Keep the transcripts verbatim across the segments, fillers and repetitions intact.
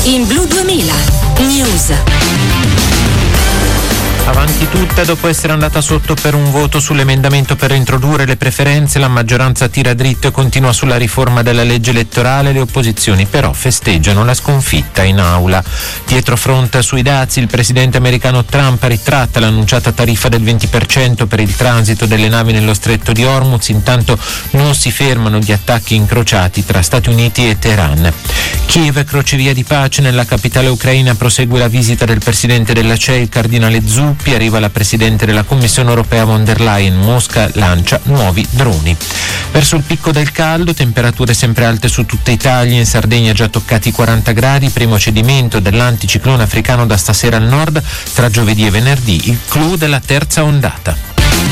In Blu duemila News. Avanti tutta, dopo essere andata sotto per un voto sull'emendamento per introdurre le preferenze, la maggioranza tira dritto e continua sulla riforma della legge elettorale. Le opposizioni però festeggiano la sconfitta in aula. Dietro front sui dazi, il presidente americano Trump ritratta l'annunciata tariffa del venti per cento per il transito delle navi nello stretto di Hormuz. Intanto non si fermano gli attacchi incrociati tra Stati Uniti e Teheran. Kiev, crocevia di pace. Nella capitale ucraina prosegue la visita del presidente della C E I, il cardinale Zuppi. Arriva la presidente della Commissione europea von der Leyen. Mosca lancia nuovi droni. Verso il picco del caldo, temperature sempre alte su tutta Italia. In Sardegna già toccati i quaranta gradi, primo cedimento dell'anticiclone africano da stasera al nord. Tra giovedì e venerdì il clou della terza ondata.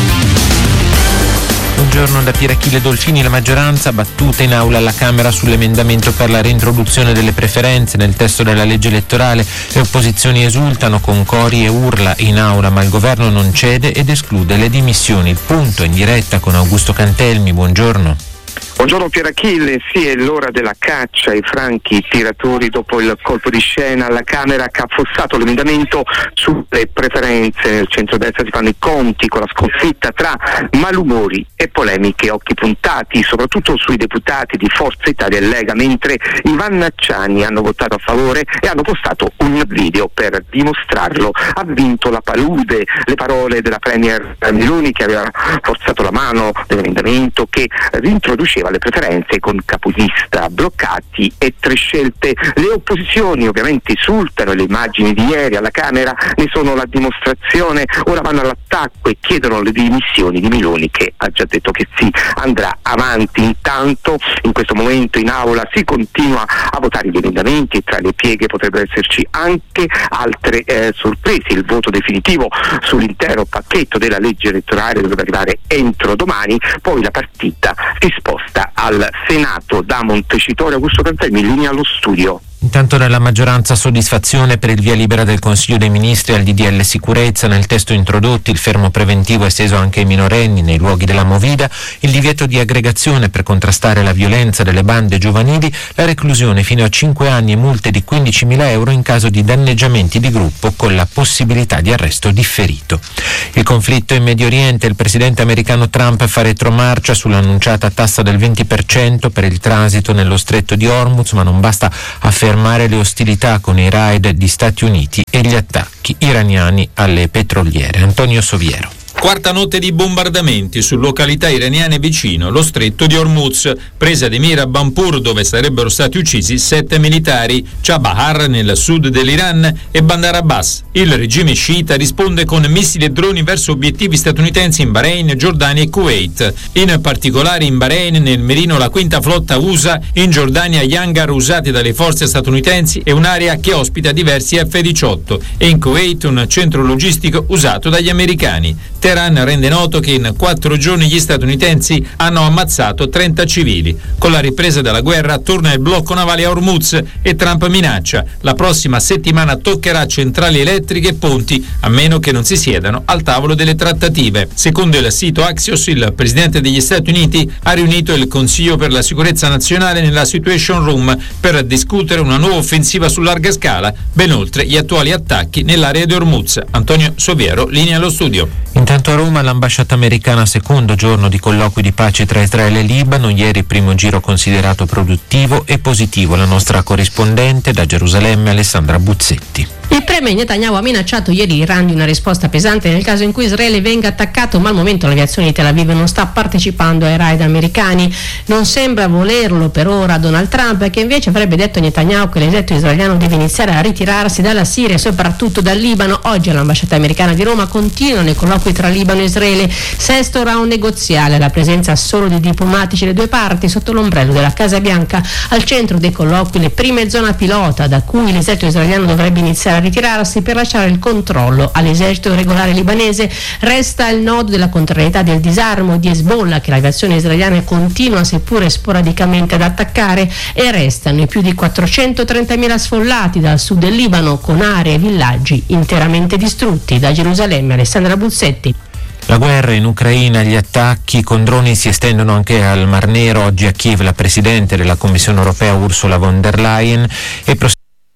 Buongiorno da Pier Achille Dolfini. La maggioranza battuta in aula alla Camera sull'emendamento per la reintroduzione delle preferenze nel testo della legge elettorale. Le opposizioni esultano con cori e urla in aula, ma il governo non cede ed esclude le dimissioni. Il punto in diretta con Augusto Cantelmi. Buongiorno. Buongiorno Pier Achille, sì, è l'ora della caccia ai franchi tiratori dopo il colpo di scena alla Camera che ha affossato l'emendamento sulle preferenze. Nel centrodestra si fanno i conti con la sconfitta tra malumori e polemiche, occhi puntati soprattutto sui deputati di Forza Italia e Lega, mentre i vannacciani hanno votato a favore e hanno postato un video per dimostrarlo. Ha vinto la palude, le parole della Premier Meloni, che aveva forzato la mano dell'emendamento che reintroduceva le preferenze con capolista bloccati e tre scelte. Le opposizioni ovviamente esultano e le immagini di ieri alla Camera ne sono la dimostrazione. Ora vanno all'attacco e chiedono le dimissioni di Meloni, che ha già detto che sì, andrà avanti. Intanto in questo momento in aula si continua a votare gli emendamenti e tra le pieghe potrebbero esserci anche altre eh, sorprese. Il voto definitivo sull'intero pacchetto della legge elettorale dovrebbe arrivare entro domani, poi la partita si sposta al Senato. Da Montecitorio, Augusto Cantelmi, in linea allo studio. Intanto dalla maggioranza soddisfazione per il via libera del Consiglio dei Ministri al D D L sicurezza. Nel testo introdotti il fermo preventivo esteso anche ai minorenni nei luoghi della movida, il divieto di aggregazione per contrastare la violenza delle bande giovanili, la reclusione fino a cinque anni e multe di quindicimila euro in caso di danneggiamenti di gruppo con la possibilità di arresto differito. Il conflitto in Medio Oriente, il presidente americano Trump fa retromarcia sull'annunciata tassa del venti per cento per il transito nello stretto di Hormuz, ma non basta affermare le ostilità con i raid di Stati Uniti e gli attacchi iraniani alle petroliere. Antonio Soviero. Quarta notte di bombardamenti su località iraniane vicino lo stretto di Hormuz, presa di mira Bampur dove sarebbero stati uccisi sette militari, Chabahar nel sud dell'Iran e Bandar Abbas. Il regime sciita risponde con missili e droni verso obiettivi statunitensi in Bahrain, Giordania e Kuwait. In particolare in Bahrain, nel mirino la quinta flotta U S A, in Giordania gli hangar usati dalle forze statunitensi e un'area che ospita diversi F diciotto e in Kuwait un centro logistico usato dagli americani. Teheran rende noto che in quattro giorni gli statunitensi hanno ammazzato trenta civili. Con la ripresa della guerra torna il blocco navale a Hormuz e Trump minaccia: la prossima settimana toccherà centrali elettriche e ponti, a meno che non si siedano al tavolo delle trattative. Secondo il sito Axios, il presidente degli Stati Uniti ha riunito il Consiglio per la sicurezza nazionale nella Situation Room per discutere una nuova offensiva su larga scala, ben oltre gli attuali attacchi nell'area di Hormuz. Antonio Soviero, linea allo studio. Intanto a Roma l'ambasciata americana, secondo giorno di colloqui di pace tra Israele e Libano. Ieri primo giro considerato produttivo e positivo. La nostra corrispondente da Gerusalemme, Alessandra Buzzetti. Il premier Netanyahu ha minacciato ieri l'Iran di una risposta pesante nel caso in cui Israele venga attaccato, ma al momento l'aviazione di Tel Aviv non sta partecipando ai raid americani. Non sembra volerlo per ora Donald Trump, che invece avrebbe detto a Netanyahu che l'esercito israeliano deve iniziare a ritirarsi dalla Siria e soprattutto dal Libano. Oggi all'ambasciata americana di Roma continuano i colloqui tra Libano e Israele. Sesto round negoziale, la presenza solo di diplomatici delle due parti sotto l'ombrello della Casa Bianca. Al centro dei colloqui le prime zone pilota da cui l'esercito israeliano dovrebbe iniziare a ritirarsi per lasciare il controllo all'esercito regolare libanese. Resta il nodo della contrarietà del disarmo di Hezbollah, che l'aviazione israeliana continua seppure sporadicamente ad attaccare, e restano i più di quattrocentotrentamila sfollati dal sud del Libano, con aree e villaggi interamente distrutti. Da Gerusalemme, Alessandra Buzzetti. La guerra in Ucraina, gli attacchi con droni si estendono anche al Mar Nero. Oggi a Kiev la Presidente della Commissione europea Ursula von der Leyen e prosegue il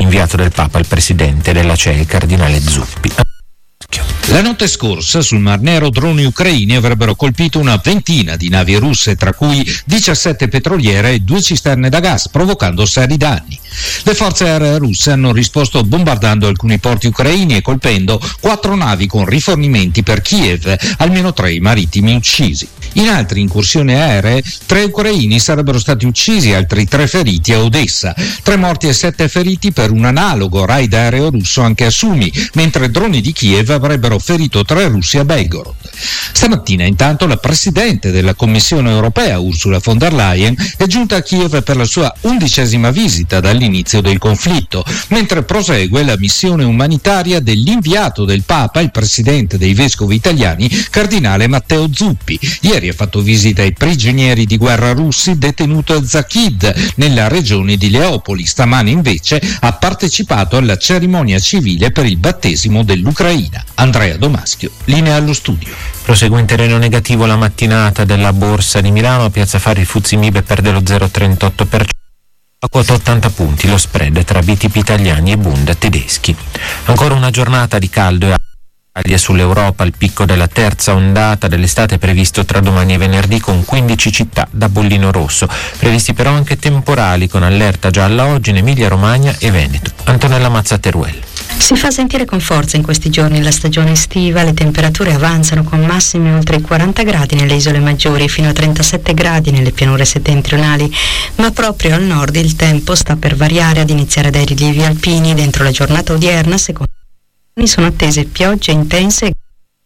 l'inviato del Papa al presidente della C E I, il cardinale Zuppi. La notte scorsa sul Mar Nero droni ucraini avrebbero colpito una ventina di navi russe, tra cui diciassette petroliere e due cisterne da gas, provocando seri danni. Le forze aeree russe hanno risposto bombardando alcuni porti ucraini e colpendo quattro navi con rifornimenti per Kiev, almeno tre i marittimi uccisi. In altre incursioni aeree, tre ucraini sarebbero stati uccisi e altri tre feriti a Odessa. Tre morti e sette feriti per un analogo raid aereo russo anche a Sumi, mentre droni di Kiev avrebbero ferito tre russi a Belgorod. Stamattina intanto la Presidente della Commissione europea, Ursula von der Leyen, è giunta a Kiev per la sua undicesima visita dall'inizio del conflitto, mentre prosegue la missione umanitaria dell'inviato del Papa, il Presidente dei Vescovi italiani, Cardinale Matteo Zuppi. Ieri ha fatto visita ai prigionieri di guerra russi detenuti a Zakid, nella regione di Leopoli. Stamane invece ha partecipato alla cerimonia civile per il battesimo dell'Ucraina. Andrea Domaschio, linea allo studio. Prosegue in terreno negativo la mattinata della Borsa di Milano. A Piazza Fari il Fuzzi Mib perde lo zero virgola trentotto per cento. A quota ottanta punti lo spread tra B T P italiani e Bund tedeschi. Ancora una giornata di caldo e sull'Europa, il picco della terza ondata dell'estate è previsto tra domani e venerdì, con quindici città da bollino rosso. Previsti però anche temporali con allerta gialla oggi in Emilia Romagna e Veneto. Antonella Mazzateruel. Si fa sentire con forza in questi giorni la stagione estiva, le temperature avanzano con massime oltre i quaranta gradi nelle isole maggiori, fino a trentasette gradi nelle pianure settentrionali, ma proprio al nord il tempo sta per variare, ad iniziare dai rilievi alpini. Dentro la giornata odierna, secondo sono attese piogge intense e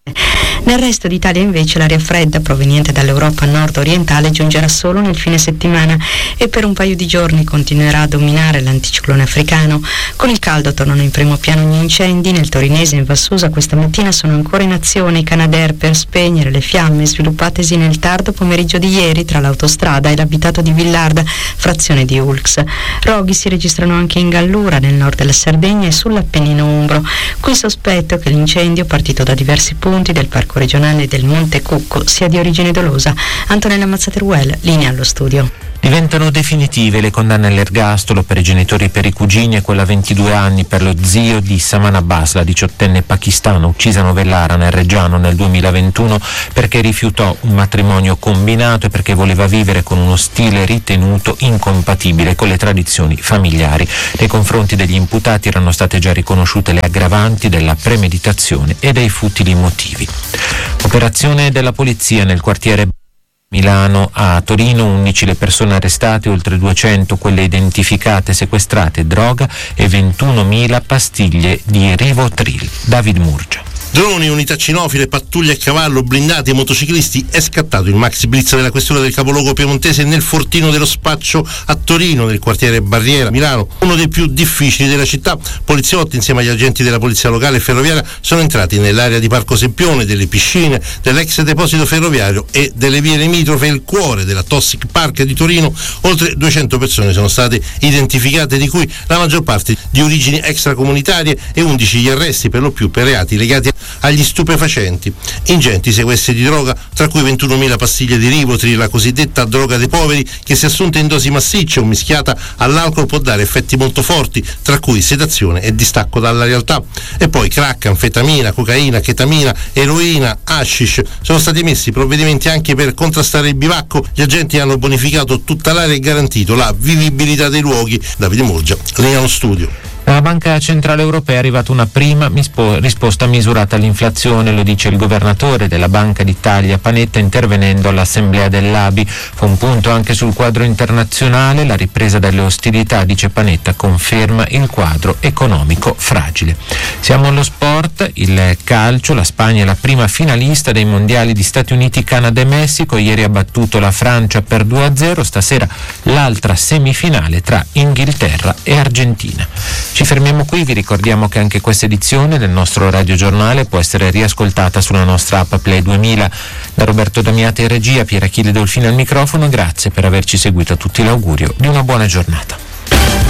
nel resto d'Italia invece l'aria fredda proveniente dall'Europa nord-orientale giungerà solo nel fine settimana e per un paio di giorni continuerà a dominare l'anticiclone africano. Con il caldo tornano in primo piano gli incendi. Nel torinese e in Vassusa questa mattina sono ancora in azione i Canadair per spegnere le fiamme sviluppatesi nel tardo pomeriggio di ieri tra l'autostrada e l'abitato di Villarda, frazione di Ulx. Roghi si registrano anche in Gallura, nel nord della Sardegna e sull'Appennino umbro. Qui sospetto che l'incendio, partito da diversi punti del parco regionale del Monte Cucco, sia di origine dolosa. Antonella Mazzateruel, linea allo studio. Diventano definitive le condanne all'ergastolo per i genitori e per i cugini e quella a ventidue anni per lo zio di Saman Abbas, la diciottenne pakistana uccisa a Novellara nel Reggiano nel duemilaventuno perché rifiutò un matrimonio combinato e perché voleva vivere con uno stile ritenuto incompatibile con le tradizioni familiari. Nei confronti degli imputati erano state già riconosciute le aggravanti della premeditazione e dei futili motivi. Operazione della polizia nel quartiere Milano. A Torino undici le persone arrestate, oltre duecento quelle identificate, sequestrate droga e ventunomila pastiglie di Rivotril. David Murgia. Droni, unità cinofile, pattuglie a cavallo, blindati e motociclisti. È scattato il maxi blitz della questura del capoluogo piemontese nel fortino dello Spaccio a Torino, nel quartiere Barriera, Milano, uno dei più difficili della città. Poliziotti insieme agli agenti della polizia locale e ferroviaria sono entrati nell'area di Parco Sempione, delle piscine, dell'ex deposito ferroviario e delle vie limitrofe, il cuore della Tossic Park di Torino. Oltre duecento persone sono state identificate, di cui la maggior parte di origini extracomunitarie, e undici gli arresti, per lo più per reati legati agli stupefacenti. Ingenti sequestri di droga, tra cui ventunomila pastiglie di Rivotril, la cosiddetta droga dei poveri, che se assunta in dosi massicce o mischiata all'alcol può dare effetti molto forti, tra cui sedazione e distacco dalla realtà. E poi crack, anfetamina, cocaina, chetamina, eroina, hashish. Sono stati messi provvedimenti anche per contrastare il bivacco. Gli agenti hanno bonificato tutta l'area e garantito la vivibilità dei luoghi. Davide Murgia, linea allo studio. Dalla Banca Centrale Europea è arrivata una prima mispo- risposta misurata all'inflazione, lo dice il governatore della Banca d'Italia Panetta intervenendo all'assemblea dell'A B I. Fa un punto anche sul quadro internazionale, la ripresa delle ostilità, dice Panetta, conferma il quadro economico fragile. Siamo allo sport, il calcio, la Spagna è la prima finalista dei mondiali di Stati Uniti, Canada e Messico, ieri ha battuto la Francia per due a zero, stasera l'altra semifinale tra Inghilterra e Argentina. Ci fermiamo qui, vi ricordiamo che anche questa edizione del nostro radiogiornale può essere riascoltata sulla nostra app Play duemila. Da Roberto Damiati in regia, Pier Achille Dolfino al microfono, grazie per averci seguito, a tutti l'augurio di una buona giornata.